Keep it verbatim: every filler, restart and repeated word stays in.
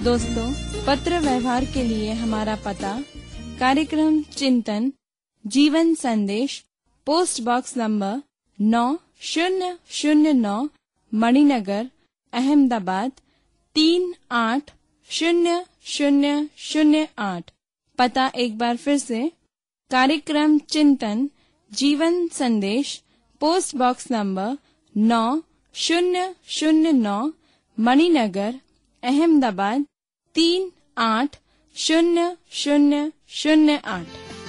दोस्तों, पत्र व्यवहार के लिए हमारा पता कार्यक्रम चिंतन जीवन संदेश, पोस्ट बॉक्स नंबर नौ शून्य शून्य नौ, मणिनगर, अहमदाबाद तीन आठ शून्य शून्य शून्य आठ। पता एक बार फिर से, कार्यक्रम चिंतन जीवन संदेश, पोस्ट बॉक्स नंबर नौ शून्य शून्य नौ, मणिनगर, अहमदाबाद तीन आठ शून्य शून्य शून्य आठ।